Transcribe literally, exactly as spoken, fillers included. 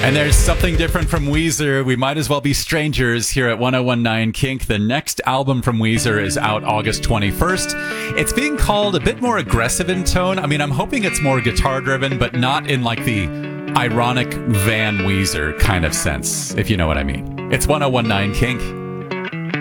And there's something different from Weezer. We might as well be strangers here at ten nineteen Kink. The next album from Weezer is out August twenty-first. It's being called a bit more aggressive in tone. I mean, I'm hoping it's more guitar-driven, but not in like the ironic Van Weezer kind of sense, if you know what I mean. It's ten nineteen Kink.